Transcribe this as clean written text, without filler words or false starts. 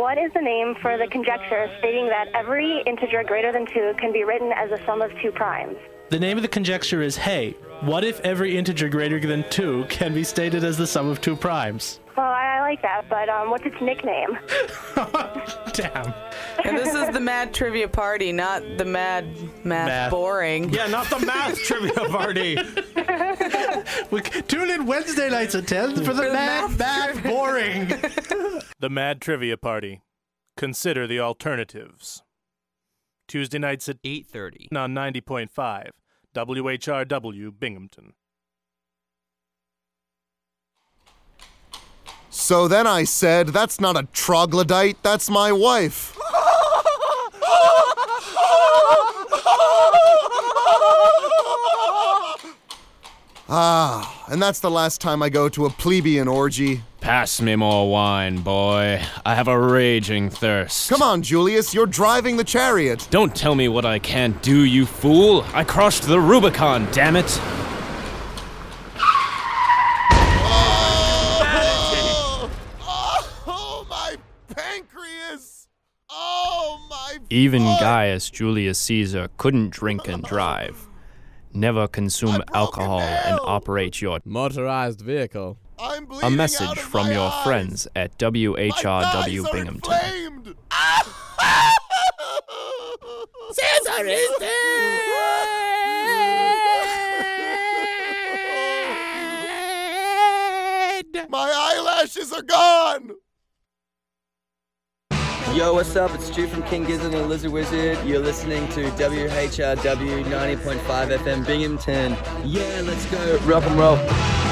what is the name for the conjecture stating that every integer greater than 2 can be written as a sum of 2 primes? The name of the conjecture is, hey, what if every integer greater than 2 can be stated as the sum of 2 primes? Well, I like that, but what's its nickname? Damn. And this is the Mad Trivia Party, not the Mad Math Boring. Yeah, not the Math Trivia Party. Tune in Wednesday nights at 10 for the Mad Math Boring. The Mad Trivia Party. Consider the alternatives. Tuesday nights at 8:30 on 90.5 WHRW Binghamton. So then I said, that's not a troglodyte, that's my wife. And that's the last time I go to a plebeian orgy. Pass me more wine, boy. I have a raging thirst. Come on, Julius, you're driving the chariot. Don't tell me what I can't do, you fool. I crossed the Rubicon, damn it. Oh, my pancreas! Oh, my... Even Gaius Julius Caesar couldn't drink and drive. Never consume alcohol and operate your motorized vehicle. A message from your friends at WHRW Binghamton. Caesar is dead! My eyelashes are gone! Yo, what's up? It's Stu from King Gizzard and Lizard Wizard. You're listening to WHRW 90.5 FM Binghamton. Yeah, let's go rock and roll.